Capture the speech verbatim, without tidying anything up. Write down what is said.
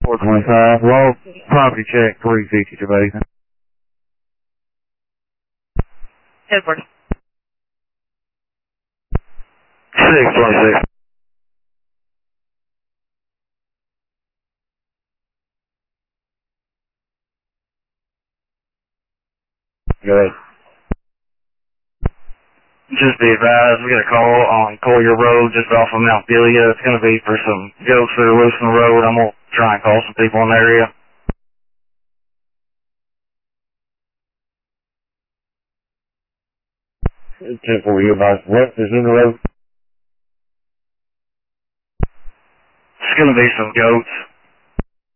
four twenty-five, roll property check, three fifty to Basin. Edward. six twenty-six. Go ahead. Just be advised, we got a call on Collier Road just off of Mount Delia. It's going to be for some goats that are loose on the road. I'm going to try and call some people in the area. ten four, you advise left is in the road. It's going to be some goats.